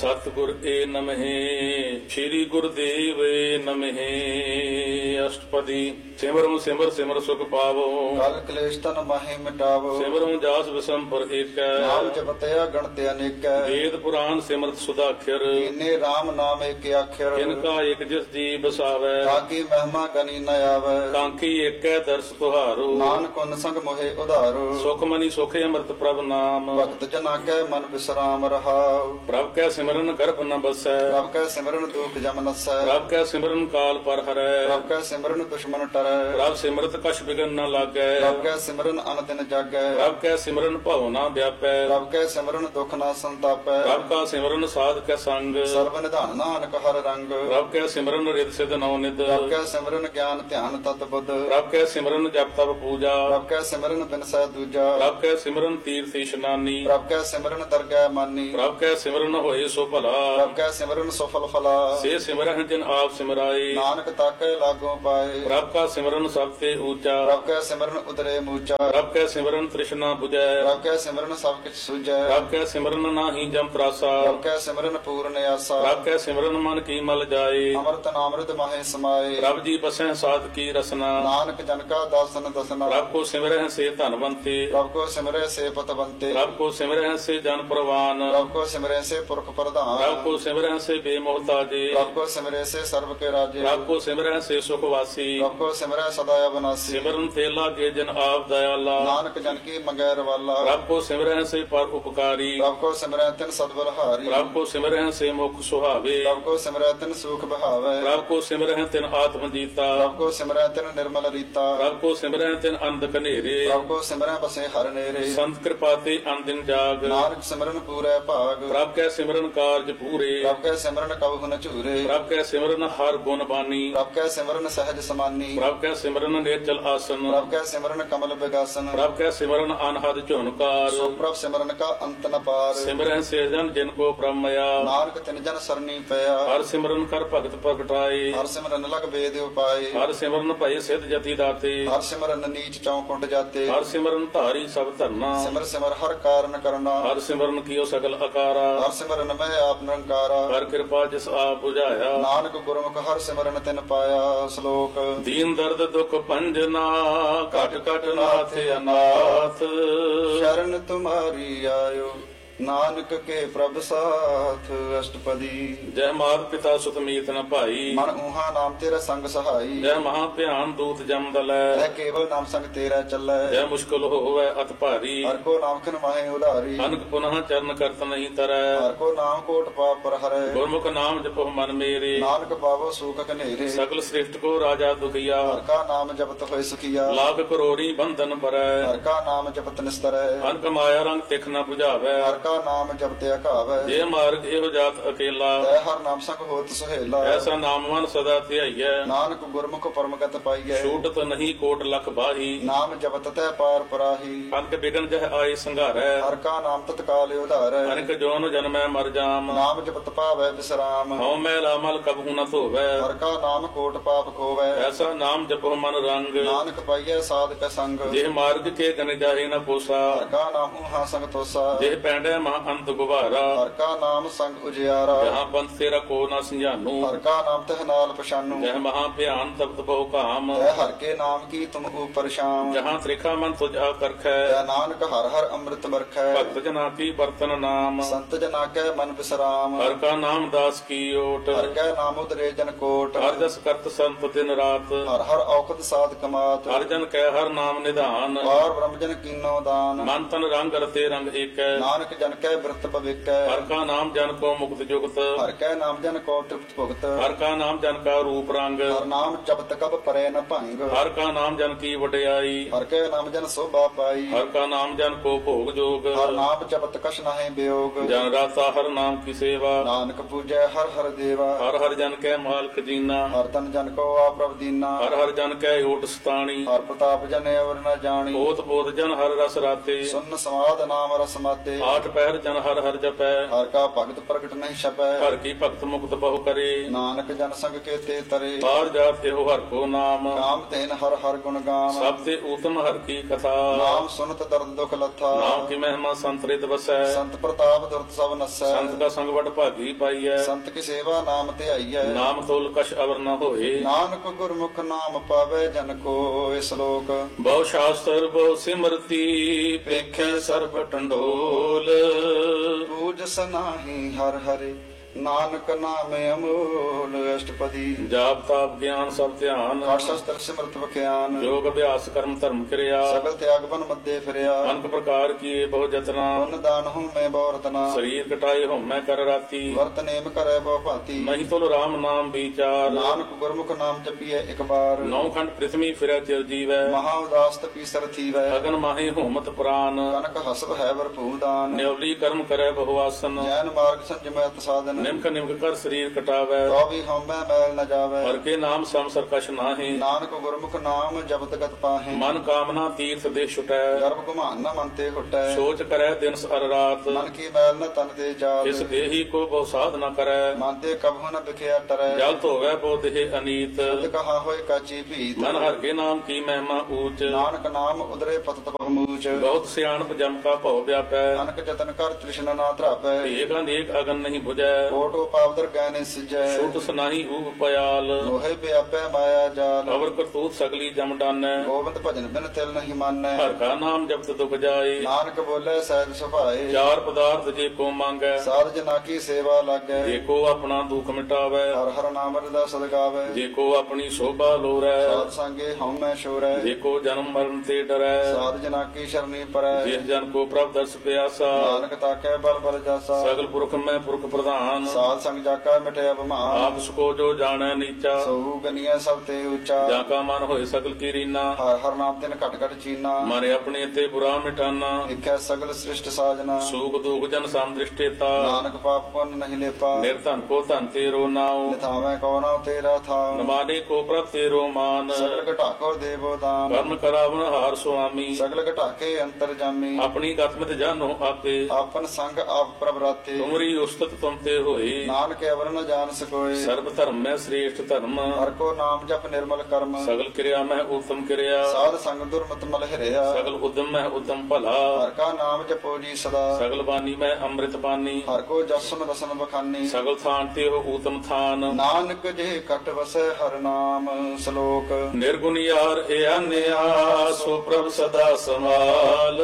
ਸਤਿਗੁਰ ਏ ਨਮਹਿ ਸ਼੍ਰੀ ਗੁਰਦੇਵ ਏ ਨਮਹਿ। ਅਸ਼ਟਪਦੀ ਸਿਮਰਨ ਸਿਮਰ ਸਿਮਰ ਸੁਖ ਪਾਵੋ, ਕਲ ਕਲੇਸ਼ ਤਨ ਮਾਹੇ ਮਿਟਾਵੋ। ਸਿਮਰਨ ਜਾਸ ਵਿਸੰਪਰ ਏਕੈ, ਨਾਮ ਜਪਤਿਆ ਗਣਤ ਅਨੇਕੈ। ਵੇਦ ਪੁਰਾਨ ਸਿਮਰਤ ਸੁਦਾਖਰ, ਇਨੇ RAM ਨਾਮ ਏਕ ਅੱਖਰ। ਤਿਨਕਾ ਇਕ ਜਿਸ ਜੀ ਬਸਾਵੈ, ਤਾਕੀ ਮਹਿਮਾ ਗਨੀ ਨ ਆਵੈ। ਕਾਂਖੀ ਏਕੈ ਦਰਸ ਤੁਹਾਰੋ, ਨਾਨਕ ਉਨ ਸੰਗ ਮੋਹਿ ਉਧਾਰੋ। ਸੁਖ ਮਨੀ ਸੁਖ ਅੰਮ੍ਰਿਤ ਪ੍ਰਭ ਨਾਮ, ਭਗਤ ਜਨਾ ਕੈ ਮਨ ਬਿਸਰਾਮ ਰਹਾਉ। ਪ੍ਰਭ ਕੈ ਸਿਮਰਨ ਗਰਭ ਨ ਬਸੈ, ਪ੍ਰਭ ਕੈ ਸਿਮਰਨ ਦੁਖ ਜਮ ਨਸੈ। ਪ੍ਰਭ ਕੈ ਸਿਮਰਨ ਕਾਲ ਪਰ ਹਰੈ, ਪ੍ਰਭ ਕੈ ਸਿਮਰਨ ਦੁਸ਼ਮਨ ਟਰੈ। ਪ੍ਰਭ ਸਿਮਰਤ ਕਛ ਬਿਗਨ ਨ ਲਾਗੈ, ਪ੍ਰਭ ਕੈ ਸਿਮਰਨ ਅਨ ਦਿਨ ਜਾਗੈ। ਪ੍ਰਭ ਕੈ ਸਿਮਰਨ ਭਉ ਨ ਵਿਆਪੈ, ਪ੍ਰਭ ਕੈ ਸਿਮਰਨ ਦੁਖ ਨਾ ਸੰਤਾਪੈ। ਪ੍ਰਭ ਕਾ ਸਿਮਰਨ ਸਾਧ ਕੈ ਸੰਗ, ਸਰਬ ਨਿਧਾਨ ਨਾਨਕ ਹਰ ਰੰਗ। ਪ੍ਰਭ ਕੈ ਸਿਮਰਨ ਰਿਦ ਸਿਧ ਨਉ ਨਿਧ, ਪ੍ਰਭ ਕੈ ਸਿਮਰਨ ਗਿਆਨ ਧਿਆਨ ਤਤ ਬੁੱਧ। ਪ੍ਰਭ ਕੈ ਸਿਮਰਨ ਜਪ ਤਪ ਪੂਜਾ, ਪ੍ਰਭ ਕੈ ਸਿਮਰਨ ਬਿਨਸੈ ਦੂਜਾ। ਪ੍ਰਭ ਕੈ ਸਿਮਰਨ ਤੀਰਥ ਇਸ਼ਨਾਨੀ, ਪ੍ਰਭ ਕੈ ਸਿਮਰਨ ਦਰਗਹਿ ਮਾਨੀ। ਪ੍ਰਭ ਕੈ ਸਿਮਰਨ ਹੋਏ ਸੋ ਭਲਾ, ਪ੍ਰਭ ਕੈ ਸਿਮਰਨ ਸਫਲ ਫਲਾ। ਸੇ ਸਿਮਰਨ ਜਿਨ ਆਪ ਸਿਮਰਾਏ, ਨਾਨਕ ਤਾਕੈ ਲਾਗੋ ਪਾਏ। ਪ੍ਰਭ ਕਾ ਸਿਮਰਨ ਸਭ ਤੇ ਊਚਾ, ਪ੍ਰਭ ਕੈ ਸਿਮਰਨ ਉਦਰੇ ਮੂਚਾ। ਪ੍ਰਭ ਕੈ ਸਿਮਰਨ ਤ੍ਰਿਸ਼ਨਾ 부ਜੈ, ਪ੍ਰਭ ਕੈ ਸਿਮਰਨ ਸਭ ਕਿਛ ਸੂਝੈ। ਪ੍ਰਭ ਕੈ ਸਿਮਰਨ ਨਾਹੀ ਜਮ ਤਰਾਸਾ, ਪ੍ਰਭ ਕੈ ਸਿਮਰਨ ਪੂਰਨ ਆਸਾ। ਪ੍ਰਭ ਕੈ ਸਿਮਰਨ ਮਨ ਕੀ ਮਲ ਜਾਏ, ਅੰਮ੍ਰਿਤ ਨਾਮ੍ਰਿਤ ਮਾਹੇ ਸਮਾਏ। ਪ੍ਰਭ ਜੀ ਬਸੈ ਸਾਧ ਕੀ ਰਸਨਾ, ਨਾਨਕ ਜਨ ਕਾ ਦਾਸਨ ਦਸਨਾ। ਪ੍ਰਭ ਕੋ ਸਿਮਰਹਿ ਸੇ ਧਨਵੰਤੇ, ਪ੍ਰਭ ਕੋ ਸਿਮਰੈ ਸੇ ਪਤਵੰਤੇ। ਪ੍ਰਭ ਕੋ ਸਿਮਰਹਿ ਸੇ ਜਨ ਪ੍ਰਵਾਨ, ਪ੍ਰਭ ਕੋ ਸਿਮਰੈ ਸੇ ਪੁਰਖ ਪ੍ਰਧਾਨ। ਪ੍ਰਭ ਕੋ ਸਿਮਰਹਿ ਸੇ ਬੇਮੋਹਤਾਜੇ, ਪ੍ਰਭ ਕੋ ਸਿਮਰੈ ਸੇ ਸਰਬ ਕੇ ਰਾਜੇ। ਪ੍ਰਭ ਕੋ ਸਿਮਰਹਿ ਸੇ ਸੁਖ ਵਾਸੀ, ਪ੍ਰਭ ਕੋ ਸਿਮਰੈ ਸਦਾ ਅਬਨਾਸੀ। ਸਿਮਰਨ ਤੇ ਲਾਗੇ ਜਨ ਆਪ ਦਇਆਲਾ, ਨਾਨਕ ਜਨ ਕੀ ਮੰਗੈ ਰਵਾਲਾ। ਪ੍ਰਭ ਕੋ ਸਿਮਰਹਿ ਸੇ ਪਰ ਉਪਕਾਰੀ, ਪ੍ਰਭ ਕੋ ਸਿਮਰੈ ਤਿਨ ਸਦਬਲਹਾਰੀ। ਪ੍ਰਭ ਕੋ ਸਿਮਰਹਿ ਸੇ ਮੁਖ ਸੁਹਾਵੇ, ਪ੍ਰਭ ਕੋ ਸਿਮਰੈ ਤਿਨ ਸੂਖ ਬਹਾਵੈ। ਪ੍ਰਭ ਕੋ ਸਿਮਰਹਿ ਤਿਨ ਆਤਮ ਜੀਤਾ, ਪ੍ਰਭ ਕੋ ਸਿਮਰੈ ਤਿਨ ਨਿਰਮਲ ਰੀਤਾ। ਪ੍ਰਭ ਕੋ ਸਿਮਰਹਿ ਤਿਨ ਅੰਧ ਕਨੇਰੇ, ਪ੍ਰਭ ਕੋ ਸਿਮਰੈ ਬਸੇ ਹਰ ਨੇਰੇ। ਸੰਤ ਕਿਰਪਾ ਤੇ ਅਨਦਿਨ ਜਾਗ, ਨਾਨਕ ਸਿਮਰਨ ਪੂਰੈ ਭਾਗ। ਪ੍ਰਭ ਕੈ ਸਿਮਰਨ ਕਾਰਜ ਪੂਰੇ, ਪ੍ਰਭ ਕੈ ਸਿਮਰਨ ਕਬਹੁ ਨ ਝੂਰੇ। ਪ੍ਰਭ ਕੈ ਸਿਮਰਨ ਹਰ ਗੁਣ ਬਾਨੀ, ਪ੍ਰਭ ਕੈ ਸਿਮਰਨ ਸਹਿਜ ਸਮਾਨੀ। ਪ੍ਰਭ ਕੈ ਸਿਮਰਨ ਨਿਰਜਲ ਆਸਨ, ਪ੍ਰਭ ਕੈ ਸਿਮਰਨ ਕਮਲ ਬਿਗਾਸਨ। ਪ੍ਰਭ ਕੈ ਸਿਮਰਨ ਅਨਹਦ ਝੁਨਕਾਰ, ਸੋ ਪ੍ਰਭ ਸਿਮਰਨ ਕਾ ਅੰਤ ਨ ਪਾਰ। ਸਿਮਰਹਿ ਸੇ ਜਨ ਜਿਨ ਕੋ ਬ੍ਰਹਮਇਆ, ਨਾਨਕ ਤਿਨ ਜਨ ਸਰਨੀ ਪਿਆ। ਹਰ ਸਿਮਰਨ ਕਰ ਭਗਤ ਪ੍ਰਗਟਾਏ, ਹਰ ਸਿਮਰਨ ਲਗ ਵੇਦ ਉਪਾਏ। ਹਰ ਸਿਮਰਨ ਭਏ ਸਿਧ ਜਤੀ ਦਾਤੇ, ਹਰ ਸਿਮਰਨ ਨੀਚ ਚੌਕੁੰਟ ਜਾਤੇ। ਹਰ ਸਿਮਰਨ ਧਾਰੀ ਸਭ ਧਰਨਾ, ਸਿਮਰ ਸਿਮਰ ਹਰ ਕਾਰਨ ਕਰਨਾ। ਹਰ ਸਿਮਰਨ ਕੀਓ ਸਗਲ ਅਕਾਰਾ, ਹਰ ਸਿਮਰਨ ਮੈਂ ਆਪ ਨਿਰੰਕਾਰਾ। ਹਰ ਕਿਰਪਾ ਜਿਸ ਆਪ 부ਝਾਇਆ, ਨਾਨਕ ਗੁਰਮੁਖ ਹਰ ਸਿਮਰਨ ਤਿਨ ਪਾਇਆ। ਸ਼ਲੋਕ ਦੀਨ ਦਰਦ ਦੁਖ ਭੰਜਨਾ, ਘਟ ਘਟ ਨਾਥ ਅਨਾਥ। ਸ਼ਰਨ ਤੁਮਾਰੀ ਆਇਓ, ਨਾਨਕ ਕੇ ਪ੍ਰਭ ਸਾਥ। ਅਸ਼ਟਪਦੀ ਜੈ ਮਾਤ ਪਿਤਾ ਸੁਤ ਮੀਤ ਨ ਭਾਈ, ਮਨ ਊਹਾ ਨਾਮ ਤੇਰਾ ਸੰਗ ਸਹਾਈ। ਜੈ ਮਹਾ ਭਿਆਨ ਦੂਤ ਜਮ ਦਲੈ, ਐ ਕੇਵਲ ਨਾਮ ਸੰਗ ਤੇਰਾ ਚੱਲੈ। ਜੈ ਮੁਸ਼ਕਲ ਹੋਵੈ ਅਤ ਭਾਰੀ, ਹਰ ਕੋ ਨਾਮ ਖਿਨ ਮਾਹੇ ਉਧਾਰੀ। ਅਨਕ ਪੁਨః ਚਰਨ ਕਰਤ ਨਹੀਂ ਤਰੈ, ਹਰ ਕੋ ਨਾਮ ਕੋਟ ਪਾਪ ਪਰ ਹਰੈ। ਗੁਰਮੁਖ ਨਾਮ ਜਪੋ ਮਨ ਮੇਰੇ, ਨਾਨਕ ਪਾਵੋ ਸੂਖ ਘਨੇਰੇ। ਸਗਲ ਸ੍ਰਿਸ਼ਟ ਕੋ ਰਾਜਾ ਦੁਖੀਆ, ਹਰ ਕਾ ਨਾਮ ਜਪਤ ਹੋਏ ਸੁਖੀਆ। ਲਾਭ ਕਰੋੜੀ ਬੰਧਨ ਪਰੈ, ਹਰ ਕਾ ਨਾਮ ਜਪਤ ਨਿਸਤਰੈ। ਅਨਕ ਮਾਇਆ ਰੰਗ ਤਿਖ ਨ 부ਝਾਵੈ, ਹਰ ਕਾ ਨਾਮ ਜਪਤ ਅਘਾਵੈ। ਜੇ ਮਾਰਗ ਇਹੋ ਜਾਤ ਅਕੇਲਾ, ਤੈ ਹਰ ਨਾਮ ਸੰਗ ਹੋਤ ਸੁਹੇਲਾ। ਐਸਾ ਨਾਮਵਾਨ ਸਦਾ ਧਿਆਈਐ, ਨਾਨਕ ਗੁਰਮੁਖ ਪਰਮਗਤ ਪਾਈਐ। ਛੂਟਤ ਨਹੀਂ ਕੋਟ ਲਖ ਬਾਹੀ, ਨਾਮ ਜਪਤ ਤੈ ਪਾਰ ਪਰਾਹੀ। ਅਨਕ ਬਿਗਨ ਜਹ ਆਏ ਸੰਘਾਰੈ, ਹਰ ਕਾ ਨਾਮ ਤਤਕਾਲ ਉਧਾਰੈ। ਅਨਕ ਜੋਨ ਜਨਮੈ ਮਰ ਜਾਮ, ਨਾਮ ਜਪਤ ਪਾਵੈ ਵਿਸਰਾਮ। ਹਉ ਮੈਲਾ ਮਲ ਕਬਹੂ ਨ ਧੋਵੈ, ਹਰ ਕਾ ਨਾਮ ਕੋਟ ਪਾਪ ਖੋਵੈ। ਐਸਾ ਨਾਮ ਜਪੋ ਮਨ ਰੰਗ, ਨਾਨਕ ਪਾਈਐ ਸਾਧਕ ਸੰਗ। ਜੇ ਮਾਰਗ ਕੇ ਗਨ ਜਾਹੇ ਨ ਪੋਸਾ, ਹਰ ਕਾ ਨਾਮ ਊਹਾ ਸੰਗ ਤੋਸਾ। ਜੇ ਪੈਂਡੈ ਮਹਾ ਅੰਤ ਗੁਬਾਰਾ, ਹਰ ਕਾ ਨਾਮ ਸੰਗ ਉਜਿਆਰਾ। ਜਹਾਂ ਪੰਥ ਤੇਰਾ ਕੋ ਨ ਸੰਜਾਨੂ, ਹਰ ਕਾ ਨਾਮ ਤਹਿ ਨਾਲ ਪਛਾਨੂ। ਜਹ ਮਹਾ ਭਿਆਨ ਤਪਤ ਬਹੁ ਕਾਮ, ਤੈ ਹਰ ਕੇ ਨਾਮ ਕੀ ਤੁਮ ਉਪਰ ਸ਼ਾਮ। ਜਹਾਂ ਤ੍ਰਿਖਾ ਮਨ ਤੁਝ ਆਕਰਖੈ, ਤੈ ਨਾਨਕ ਹਰ ਹਰ ਅੰਮ੍ਰਿਤ ਬਰਖੈ। ਭਗਤ ਜਨਾ ਕੀ ਬਰਤਨ ਨਾਮ, ਸੰਤ ਜਨਾ ਕੈ ਮਨ ਬਿਸਰਾਮ। ਹਰ ਕਾ ਨਾਮ ਦਾਸ ਕੀ ਓਟ, ਹਰ ਕੈ ਨਾਮ ਉਦਰੇ ਜਨ ਕੋਟ। ਹਰ ਜਸ ਕਰਤ ਸੰਤ ਦਿਨ ਰਾਤ, ਹਰ ਹਰ ਔਖਦ ਸਾਧ ਕਮਾਤ। ਹਰ ਜਨ ਕੈ ਹਰ ਨਾਮ ਨਿਧਾਨ, ਪਾਰ ਬ੍ਰਹਮ ਜਨ ਕੀਨੋ ਦਾਨ। ਮਨ ਤਨ ਰੰਗ ਰਤੇ ਰੰਗ ਏਕੈ, ਨਾਨਕ ਜਨ ਕੈ ਬਿਰਤ ਭਵਿਕੈ। ਹਰ ਕਾ ਨਾਮ ਜਨ ਕੋ ਮੁਕਤ ਜੁਗਤ, ਹਰ ਕੈ ਨਾਮ ਜਨ ਕੋ ਤ੍ਰਿਪਤ ਭੁਗਤ। ਹਰ ਕਾ ਨਾਮ ਜਨ ਕਾ ਰੂਪ ਰੰਗ, ਹਰ ਨਾਮ ਜਪਤ ਕਬ ਪਰੈ ਨ ਭੰਗ। ਹਰ ਕਾ ਨਾਮ ਜਨ ਕੀ ਵਡਿਆਈ, ਹਰ ਕੈ ਨਾਮ ਜਨ ਸੋਭਾ ਪਾਈ। ਹਰ ਕਾ ਨਾਮ ਜਨ ਕੋ ਭੋਗ ਜੋਗ, ਹਰ ਨਾਮ ਜਪਤ ਕਛ ਨਾਹਿ ਬਿਯੋਗ। ਜਨ ਰਾਤਾ ਹਰ ਨਾਮ ਕੀ ਸੇਵਾ, ਨਾਨਕ ਪੂਜੈ ਹਰ ਹਰ ਦੇਵਾ। ਹਰ ਹਰ ਜਨ ਕੈ ਮਾਲਕ ਜੀਨਾ, ਹਰ ਤਨ ਜਨ ਕੋ ਆਪ੍ਰਭ ਦੀਨਾ। ਹਰ ਹਰ ਜਨ ਕੈ ਓਟ ਸਤਾਣੀ, ਹਰ ਪ੍ਰਤਾਪ ਜਨ ਅਵਰ ਨ ਜਾਣੀ। ਪੋਤ ਪੋਤ ਜਨ ਹਰ ਰਸ ਰਾਤੇ, ਸੁਨ ਸਮਾਦ ਨਾਮ ਰਸ ਮਾਤੇ। ਆਠ ਪਹਿਰ ਜਨ ਹਰ ਹਰ ਜਪੈ ਹਰ ਕਾ ਭਗਤ ਪ੍ਰਗਟ ਨਹੀਂ ਛਪੈ ਹਰ ਕੀ ਭਗਤ ਮੁਕਤ ਬਹੁ ਕਰੇ ਨਾਨਕ ਜਨ ਸੰਗ ਕੇ ਤੇ ਤਰੇ ਬਾਹਰ ਜਾਤ ਇਹੋ ਹਰ ਕੋ ਨਾਮ ਕਾਮ ਤੇਨ ਹਰ ਹਰ ਗੁਣ ਗਾਮ ਸਭ ਤੇ ਊਤਮ ਹਰ ਕੀ ਕਥਾ ਨਾਮ ਸੁਨਤ ਦਰਦ ਦੁਖ ਲੱਥਾ ਨਾਮ ਕੀ ਮਹਿਮਾ ਸੰਤ ਰਿਤ ਵਸੈ ਸੰਤ ਪ੍ਰਤਾਪ ਦੁਰਤ ਸਭ ਨਸੈ ਸੰਤ ਦਾ ਸੰਗ ਵਡ ਭਾਗੀ ਪਾਈਐ ਸੰਤ ਕੀ ਸੇਵਾ ਨਾਮ ਤੇ ਆਈਐ ਨਾਮ ਤੋਲ ਕਛ ਅਵਰ ਨ ਹੋਏ ਨਾਨਕ ਗੁਰਮੁਖ ਨਾਮ ਪਾਵੇ ਜਨ ਕੋ ਇਸ ਲੋਕ ਬਹੁ ਸ਼ਾਸਤਰ ਬਹੁ ਸਿਮਰਤੀ ਪੇਖੇ ਸਰਬ ਟੰਡੋਲ ਪੂਜ ਸਨਾਹੀ ਹਰ ਹਰਿ ਨਾਨਕ ਨਾਮ ਅਮੋਲ ਅਸ਼ਟਪਦੀ ਜਾਪ ਤਾਪ ਗਿਆਨ ਸਭ ਧਿਆਨ ਕਾਟ ਸ਼ਸਤਰ ਸਿਮਰਤ ਬਖਿਆਨ ਯੋਗ ਅਭਿਆਸ ਕਰਮ ਧਰਮ ਕਿਰਿਆ ਸਗਲ ਤਿਆਗ ਬਨ ਮੱਦੇ ਫਿਰਿਆ ਅਨਕ ਪ੍ਰਕਾਰ ਕੀਏ ਬਹੁ ਜਤਨਾ ਪੁੰਨ ਦਾਨ ਹੂੰ ਮੈਂ ਬਹੁ ਰਤਨਾ ਸਰੀਰ ਕਟਾਏ ਹਉਮੈ ਕਰ ਰਾਤੀ ਵਰਤ ਨੇਮ ਕਰੈ ਬਹੁ ਭਾਂਤੀ ਨਹੀਂ ਤੁਲ ਰਾਮ ਨਾਮ ਵਿਚਾਰ ਨਾਨਕ ਗੁਰਮੁਖ ਨਾਮ ਜਪੀਐ ਇੱਕ ਬਾਰ ਨੌ ਖੰਡ ਪ੍ਰਿਥਵੀ ਫਿਰੈ ਚਿਰ ਜੀਵੈ ਮਹਾ ਉਦਾਸ ਤਪੀ ਸਰ ਥੀਵੈ ਅਗਨ ਮਾਹੇ ਹੋਮਤ ਪ੍ਰਾਨ ਕਨਕ ਹਸਬ ਹੈ ਵਰਪੂਰ ਦਾਨ ਨਿਉਲੀ ਕਰਮ ਕਰੈ ਬਹੁ ਆਸਨ ਜੈਨ ਮਾਰਗ ਸੰਜਮੈ ਸਾਧਨ ਨਿਮਕ ਨਿਮਕ ਕਰ ਸਰੀਰ ਕਟਾਵੈ ਤੋ ਵੀ ਹਉਮੈ ਮੈਲ ਨ ਜਾਵੈ ਹਰ ਕੇ ਨਾਮ ਸਮ ਸਰਕਸ਼ ਨਾਹੀ ਨਾਨਕ ਗੁਰਮੁਖ ਨਾਮ ਜਪਤ ਗਤ ਪਾਹੇ ਮਨ ਕਾਮਨਾ ਤੀਰਥ ਦੇ ਛੁਟੈ ਗਰਭ ਘੁਮਾਨ ਨ ਮਨ ਤੇ ਹੁਟੈ ਸੋਚ ਕਰੈ ਦਿਨ ਸਰ ਰਾਤ ਮਨ ਕੀ ਮੈਲ ਨ ਤਨ ਤੇ ਜਾਵ ਇਸ ਦੇਹੀ ਕੋ ਬਹੁ ਸਾਧ ਨ ਕਰੈ ਮਨ ਤੇ ਕਬਹੁ ਨ ਵਿਖਿਆ ਟਰੈ ਜਲ ਧੋਵੈ ਬੋ ਦੇਹ ਅਨੀਤ ਜਦ ਕਹਾ ਹੋਏ ਕਾਚੀ ਭੀਤ ਮਨ ਹਰ ਕੇ ਨਾਮ ਕੀ ਮਹਿਮਾ ਊਚ ਨਾਨਕ ਨਾਮ ਉਦਰੇ ਪਤਤ ਬਹੁਮੂਚ ਬਹੁਤ ਸਿਆਣਪ ਜਮ ਕਾ ਭਉ ਵਿਆਪੈ ਨਾਨਕ ਜਤਨ ਕਰ ਤ੍ਰਿਸ਼ਨਾ ਨਾ ਧਰਾਪੈ ਏਕ ਅਨੇਕ ਅਗਨ ਨਹੀਂ 부ਜੈ ਕੋਟੋ ਪਾਵਦਰ ਗੈਨੇ ਸਿਜੈ ਛੁਟ ਸਨਾਹੀ ਊਪ ਪਿਆਲ ਮੋਹਿ ਵਿਆਪੈ ਮਾਇਆ ਜਾਲ ਅਵਰ ਕਰਤੂਤ ਸਗਲੀ ਜਮ ਡਾਨੈ ਗੋਬਿੰਦ ਭਜਨ ਬਿਨ ਤਿਲ ਨਹੀਂ ਮਾਨੈ ਹਰ ਕਾ ਨਾਮ ਜਪਤ ਦੁਖ ਜਾਏ ਨਾਨਕ ਬੋਲੇ ਸਹਿਜ ਸੁਭਾਏ ਚਾਰ ਪਦਾਰਥ ਜੇ ਕੋ ਮੰਗੈ ਸਾਧ ਜਨਾ ਕੀ ਸੇਵਾ ਲਾਗੈ ਜੇ ਕੋ ਆਪਣਾ ਦੁਖ ਮਿਟਾਵੈ ਹਰ ਹਰ ਨਾਮ ਰਦਾ ਸਦਗਾਵੈ ਜੇ ਕੋ ਆਪਣੀ ਸ਼ੋਭਾ ਲੋਰੈ ਸਾਧ ਸੰਗੇ ਹਉਮੈ ਸ਼ੋਰੈ ਜੇ ਕੋ ਜਨਮ ਮਰਨ ਤੇ ਡਰੈ ਸਾਧ ਜਨਾ ਕੀ ਸ਼ਰਨੀ ਪਰੈ ਜਿਸ ਜਨ ਕੋ ਪ੍ਰਭ ਦਰਸ ਪਿਆਸਾ ਨਾਨਕ ਤਾਕੈ ਬਲ ਬਲ ਜਾਸਾ ਸਗਲ ਪੁਰਖ ਮੈਂ ਪੁਰਖ ਪ੍ਰਧਾਨ ਸਾਧ ਸੰਗ ਜਾਕਾ ਮਿਟਿਆ ਬਮਾਨ ਆਪ ਸਕੋ ਜੋ ਜਾਣੈ ਨੀਚਾ ਸੋ ਗਨੀਐ ਸਭ ਤੇ ਉੱਚਾ ਜਾਂ ਕਾ ਮਨ ਹੋਏ ਸਗਲ ਕੀ ਰੀਨਾ ਹਰ ਹਰ ਨਾਮ ਤਿਨ ਘਟ ਘਟ ਚੀਨਾ ਮਨ ਆਪਣੇ ਤੇ ਬੁਰਾ ਮਿਟਾਨਾ ਦੇਖੈ ਸਗਲ ਸ੍ਰਿਸ਼ਟ ਸਾਜਨਾ ਸੂਖ ਦੁਖ ਜਨ ਸਮ ਦ੍ਰਿਸ਼ਟੇਤਾ ਨਾਨਕ ਪਾਪ ਪੁੰਨ ਨਹੀਂ ਲੇਪਾ ਨਿਰਧਨ ਕੋ ਧਨ ਤੇਰੋ ਨਾਉ ਨਿਥਾਵੈ ਕੋ ਨਾਉ ਤੇਰਾ ਥਾਉ ਨਮਾਨੇ ਕੋ ਪ੍ਰਭ ਤੇਰੋ ਮਾਨ ਸਗਲ ਘਟਾਕੋ ਦੇਵੋ ਦਾਨ ਕਰਨ ਕਰਾਵਨ ਹਾਰ ਸੁਆਮੀ ਸਗਲ ਘਟਾਕੇ ਅੰਤਰ ਜਾਮੀ ਆਪਣੀ ਗਤਮਿਤ ਜਾਨੋ ਆਪੇ ਆਪਨ ਸੰਗ ਆਪ ਪ੍ਰਭ ਰਾਤੇ ਤੁਮਰੀ ਉਸਤਤ ਤੁਮ ਤੇ ਹੋਏ ਨਾਨਕ ਅਵਰ ਨ ਜਾਣ ਸਕੋਏ ਸਰਬ ਧਰਮ ਮੈਂ ਸ੍ਰੇਸ਼ਟ ਧਰਮ ਹਰ ਕੋ ਨਾਮ ਜਪ ਨਿਰਮਲ ਕਰਮ ਸਗਲ ਕਿਰਿਆ ਮੈਂ ਉਤਮ ਕਿਰਿਆ ਸਾਧ ਸੰਗ ਦੁਰਮਤ ਮਲ ਹਿਰਿਆ ਸਗਲ ਉਦਮ ਮੈਂ ਉਦਮ ਭਲਾ ਹਰ ਕਾ ਨਾਮ ਜਪੋ ਜੀ ਸਦਾ ਸਗਲ ਬਾਣੀ ਮੈਂ ਅੰਮ੍ਰਿਤ ਬਾਣੀ ਹਰ ਕੋ ਜਸਨ ਰਸਨ ਬਖਾਨੀ ਸਗਲ ਥਾਨ ਤੇ ਹੋ ਊਤਮ ਥਾਨ ਨਾਨਕ ਜੇ ਕਟ ਵਸੈ ਹਰ ਨਾਮ ਸ਼ਲੋਕ ਨਿਰਗੁਣ ਯਾਰ ਏ ਅਨਿਆ ਸੋ ਪ੍ਰਭ ਸਦਾ ਸਮਾਲ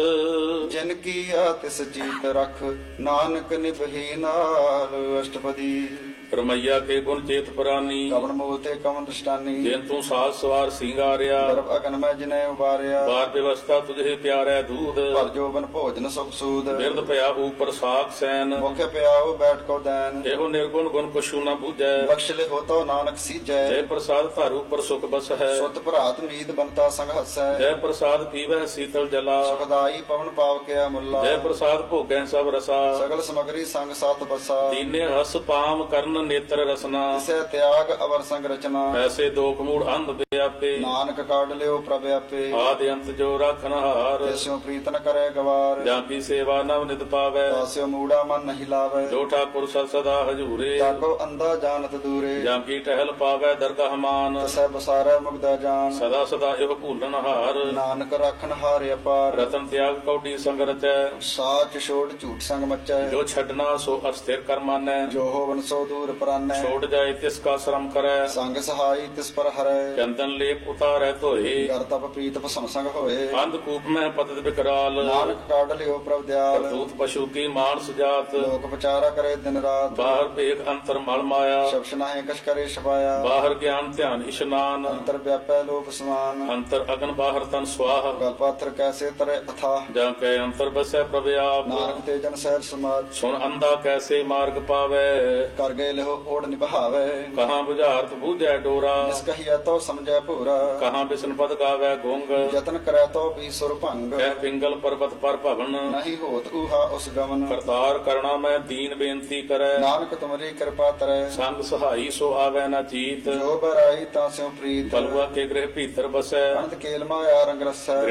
ਜਿਨ ਕੀ ਆ ਤਿਸ ਜੀਤ ਰਖ ਨਾਨਕ ਨਿਭਹੀ ਨਾਲ ਅਸ਼ਟਪਦੀ ਰਮਈਆ ਕੇ ਗੁਣ ਚੇਤ ਪ੍ਰਾਨੀ ਕਵਨ ਮੋਹ ਤੇ ਕਵਨ ਦ੍ਰਿਸ਼ਟਾਨੀ ਜਿਨ ਤੂੰ ਸਾਜ ਸਵਾਰ ਸਿੰਗਾਰਿਆ ਗਰਭ ਅਗਨ ਮੈਂ ਜਿਨੇ ਉਬਾਰਿਆ ਬਾਰ ਵਿਵਸਥਾ ਤੁਝੇ ਪਿਆਰੈ ਦੂਧ ਭਰ ਜੋਬਨ ਭੋਜਨ ਸੁਖ ਸੂਦ ਬਿਰਦ ਪਿਆ ਉਪਰ ਸਾਖ ਸੈਨ ਮੁਖ ਪਿਆਉ ਬੈਠ ਕੋ ਦੈਨ ਇਹੋ ਨਿਰਗੁਣ ਗੁਣ ਕੁਛੂ ਨ ਬੂਝੈ ਬਖਸ਼ ਲਿਖੋ ਤੋ ਨਾਨਕ ਸੀਜੈ ਜੈ ਪ੍ਰਸਾਦ ਧਾਰੂ ਪਰ ਸੁਖ ਬਸ ਹੈ ਸੁਤ ਭਰਾਤ ਮੀਤ ਬੰਤਾ ਸੰਗ ਹਸੈ ਜੈ ਪ੍ਰਸਾਦ ਪੀਵੈ ਸੀਤਲ ਜਲਾ ਸੁਖਦਾਈ ਪਵਨ ਪਾਵ ਕਿਆ ਮੁੱਲਾ ਜੈ ਪ੍ਰਸਾਦ ਭੋਗੈ ਸਭ ਰਸਾ ਸਗਲ ਸਮਗਰੀ ਸੰਗ ਸਾਥ ਬਸਾ ਤੀਨੇ ਹਸ ਪਾਮ ਕਰਨ ਨੇਤਰ ਰਸਨਾ ਤਿਸੈ ਤਿਆਗ ਅਵਰ ਸੰਗ ਰਚਨਾ ਐਸੇ ਦੋਖ ਮੂੜ ਅੰਧ ਵਿਆਪੇ ਨਾਨਕ ਕਾਢ ਲਿਓ ਪ੍ਰਭ ਆਪੇ ਆਦਿ ਅੰਤ ਜੋ ਰਾਖਨ ਹਾਰ ਤਿਸਿਓ ਪ੍ਰੀਤ ਨ ਕਰੇ ਗਵਾਰ ਜਾਂ ਕੀ ਸੇਵਾ ਨਵ ਨਿਤ ਪਾਵੈ ਤਾਸਿਓ ਮੂੜਾ ਮਨ ਨਹੀਂ ਲਾਵੇ ਜੋ ਠਾਕੁਰ ਸਦ ਸਦਾ ਹਜੂਰੇ ਤਾਕੋ ਅੰਧਾ ਜਾਣਤ ਦੂਰੇ ਜਾਂ ਕੀ ਟਹਿਲ ਪਾਵੈ ਦਰਗਾਹ ਮਾਨ ਤਿਸੈ ਬਸਾਰੈ ਮੁਗਦਾ ਜਾਨ ਸਦਾ ਸਦਾ ਇਹੋ ਭੂਲਨ ਹਾਰ ਨਾਨਕ ਰਾਖਨ ਹਾਰਿ ਅਪਾਰ ਰਤਨ ਤਿਆਗ ਕੌਡੀ ਸੰਗ ਰਚੈ ਸਾਚ ਛੋੜ ਝੂਠ ਸੰਗ ਮਚੈ ਜੋ ਛੱਡਣਾ ਸੋ ਅਸਥਿਰ ਕਰ ਮਾਨੈ ਜੋ ਹੋਵਨ ਸੋ ਦੂਰ ਪਰਾਨੈ ਛੋੜ ਜਾਏ ਤਿਸ ਕਾ ਸ਼ਰਮ ਕਰੈ ਸੰਗ ਸਹਾਈ ਤਿਸ ਪਰ ਹਰੈ ਚੰਦਨ ਲੇਪ ਉਤਾਰੈ ਧੋਏ ਕਰ ਤਪ ਪ੍ਰੀਤ ਭਸਮ ਸੰਗ ਹੋਏ ਅੰਧ ਕੂਪ ਮੈਂ ਪਤਿਤ ਵਿਕਰਾਲ ਨਾਨਕ ਕਾਢ ਲਿਓ ਪ੍ਰਭ ਦਿਆਲ ਕਰਤੂਤ ਪਸ਼ੂ ਕੀ ਮਾਨਸ ਜਾਤ ਲੋਕ ਵਿਚਾਰਾ ਕਰੇ ਦਿਨ ਰਾਤ ਬਾਹਰ ਭੇਖ ਅੰਤਰ ਮਲ ਮਾਇਆ ਸ਼ਬਦ ਨਾਹੀ ਕਛ ਕਰੇ ਛਪਾਇਆ ਬਾਹਰ ਗਿਆਨ ਧਿਆਨ ਇਸ਼ਨਾਨ ਅੰਤਰ ਵਿਆਪੈ ਲੋਕ ਸਮਾਨ ਅੰਤਰ ਅਗਨ ਬਾਹਰ ਤਨ ਸਵਾਹ ਗਲ ਪਾਥਰ ਕੈਸੇ ਤਰੇ ਅਥਾ ਜਾਂ ਕੈ ਅੰਤਰ ਬਸੈ ਪ੍ਰਭ ਆਪ ਨਾਨਕ ਤੇ ਜਨ ਸਹਿਜ ਸਮਾਜ ਸੁਣ ਅੰਧਾ ਕੈਸੇ ਮਾਰਗ ਪਾਵੈ ਕਰ ਗਏ ਲਿਓ ਓੜ ਨਿਭਾਵੇ ਕਹਾਂ ਬੁਝਾਰਤ ਬੂਝੈ ਡੋਰਾ ਜਿਸ ਕਹੀਐ ਤੋ ਸਮਝੈ ਭੂਰਾ ਕਹਾਂ ਬਿਸ਼ਨ ਪਦ ਗਾਵੈ ਗੁੰਗ ਯਤਨ ਕਰੈ ਤੋ ਵੀ ਸੁਰ ਭੰਗ ਕਹਿ ਪਿੰਗਲ ਪਰਬਤ ਪਰ ਭਵਨ ਨਹੀਂ ਹੋਤ ਊਹਾ ਉਸ ਗਮਨ ਕਰਤਾਰ ਕਰਣਾ ਮੈਂ ਦੀਨ ਬੇਨਤੀ ਕਰੈ ਨਾਨਕ ਤੁਮਰੀ ਕਿਰਪਾ ਤਰੈ ਸੰਗ ਸਹਾਈ ਸੋ ਆਵੈ ਨਾ ਚੀਤ ਜੋ ਬਰਾਈ ਤਾਂ ਸਿਉ ਪ੍ਰੀਤ ਬਲਵਾ ਕੇ ਗ੍ਰਹਿ ਭੀਤਰ ਬਸੈ ਅਨੰਤ ਕੇਲ ਮਾਇਆ ਰੰਗ ਰਸੈ ਦ੍ਰਿੜ ਕਰਮ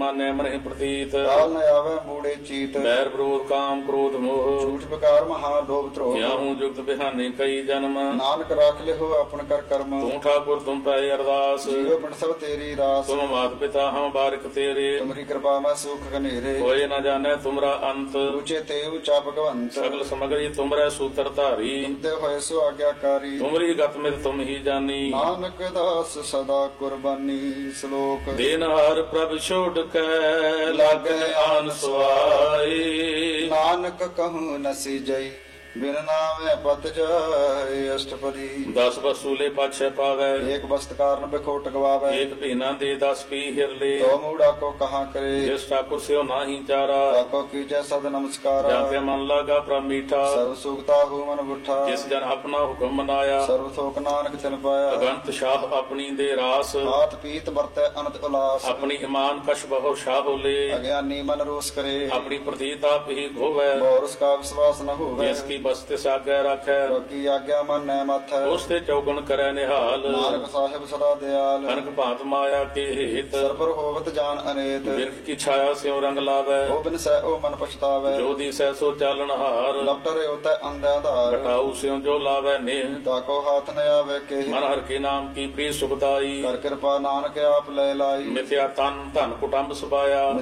ਮਾਨੈ ਮਨਿ ਪ੍ਰਤੀਤ ਕਾਲ ਨ ਆਵੇ ਮੂੜੇ ਚੀਤ ਬੈਰ ਵਿਰੋਧ ਕਾਮ ਕ੍ਰੋਧ ਮੋਹ ਝੂਠ ਬਕਾਰ ਮਹਾ ਲੋਭ ਧਰੋਹ ਕਿਆਹੂ ਜੁਗਤ ਬਿਹਾਨੇ ਕਈ ਜਨਮ ਨਾਨਕ ਰਾਖ ਲਿਓ ਆਪਨ ਕਰ ਕਰਮ ਤੂੰ ਠਾਕੁਰ ਤੁਮ ਪੈ ਅਰਦਾਸ ਜੀਵ ਪਿੰਡ ਸਭ ਤੇਰੀ ਰਾਸ ਤੁਮ ਮਾਤ ਪਿਤਾ ਹਮ ਬਾਰਿਕ ਤੇਰੇ ਤੁਮਰੀ ਕਿਰਪਾ ਮੈਂ ਸੁਖ ਘਨੇਰੇ ਹੋਏ ਨ ਜਾਣੈ ਤੁਮਰਾ ਅੰਤ ਉੱਚੇ ਤੇ ਉੱਚਾ ਭਗਵੰਤ ਸਗਲ ਸਮਗਰੀ ਤੁਮਰੇ ਸੂਤਰ ਧਾਰੀ ਤੇ ਹੋਏ ਸੋ ਆਗਿਆਕਾਰੀ ਤੁਮਰੀ ਗਤ ਮਿਤ ਤੁਮ ਹੀ ਜਾਨੀ ਨਾਨਕ ਦਾਸ ਸਦਾ ਕੁਰਬਾਨੀ ਸ਼ਲੋਕ ਦੇਨਹਾਰ ਪ੍ਰਭ ਛੋੜ ਕੇ ਲਾਗੈ ਆਨ ਸੁਆਏ ਨਾਨਕ ਕਹੂੰ ਨਸੀ ਜਈ ਬਿਨ ਨਾਮੇ ਪਤ ਜਾਏ ਅਸ਼ਟਪਦੀ 10 ਵਸੂਲੇ ਪਾਛੈ ਪਾਵੈ ਏਕ ਬਸਤ ਕਾਰਨ ਬਿਖੋਟ ਗਵਾਵੇ ਏਕ ਭੀਨਾ ਦੇ 10 ਪੀ ਹਿਰਲੇ ਤੋ ਮੂੜਾ ਕੋ ਕਹਾ ਕਰੇ ਜਿਸ ਠਾਕੁਰ ਸਿਓ ਨਾਹੀ ਚਾਰਾ ਤਾਕੋ ਕੀਜੈ ਸਦ ਨਮਸਕਾਰਾ ਜਾਂ ਤੇ ਮਨ ਲਾਗਾ ਪ੍ਰਭ ਮੀਠਾ ਸਰਬ ਸੁਖਤਾ ਹੂ ਮਨ ਬੁੱਠਾ ਜਿਸ ਜਨ ਆਪਣਾ ਹੁਕਮ ਮਨਾਇਆ ਸਰਬ ਥੋਕ ਨਾਨਕ ਤਿਨ ਪਾਇਆ ਅਗੰਤ ਸ਼ਾਹ ਆਪਣੀ ਦੇ ਰਾਸ ਹਾਥ ਪੀਤ ਵਰਤੈ ਅਨੰਤ ਉਲਾਸ ਆਪਣੀ ਇਮਾਨ ਕਸ਼ ਬਹੁ ਸ਼ਾਹ ਹੋਲੇ ਅਗਿਆਨੀ ਮਨ ਰੋਸ ਕਰੇ ਆਪਣੀ ਪ੍ਰਤੀਤ ਆਪ ਹੀ ਖੋਵੈ ਬੋਰਸ ਕਾ ਵਿਸ਼ਵਾਸ ਨ ਹੋਵੇ ਜਿਸ ਕੀ ਬਸਤਿ ਸਾਗੈ ਰੱਖੈ ਕੀ ਆਗਿਆ ਮਨ ਨੈ ਮਥੈ ਉਸ ਤੇ ਚੌਗਣ ਕਰੈ ਨਿਹਾਲ ਨਾਨਕ ਸਾਹਿਬ ਸਦਾ ਦਿਆਲ ਅਨਕ ਭਾਂਤ ਮਾਇਆ ਕੇ ਹੇਤ ਸਰਬਰ ਹੋਵਤ ਜਾਨ ਅਨੇਤ ਬਿਰਖ ਕੀ ਛਾਇਆ ਸਿਉ ਰੰਗ ਲਾਵੈ ਉਹ ਬਿਨ ਸਹਿ ਉਹ ਮਨ ਪਛਤਾਵੇ ਜੋ ਦੀ ਸਹਿ ਸੋ ਚਾਲਣ ਹਾਰ ਲਪਟਰੇ ਉਤੈ ਅੰਧਿਆ ਧਾਰ ਘਟਾਉ ਸਿਉ ਜੋ ਲਾਵੈ ਨੇਹ ਤਾਕੋ ਹਾਥ ਨ ਆਵੇ ਕੇ ਮਨ ਹਰ ਕੇ ਨਾਮ ਕੀ ਪ੍ਰੀ ਸੁਖਦਾਈ ਕਰ ਕਿਰਪਾ ਨਾਨਕ ਆਪ ਲੈ ਲਾਈ ਮਿਥਿਆ ਤਨ ਧਨ ਕੁਟੰਬ ਸਪਾਇਆ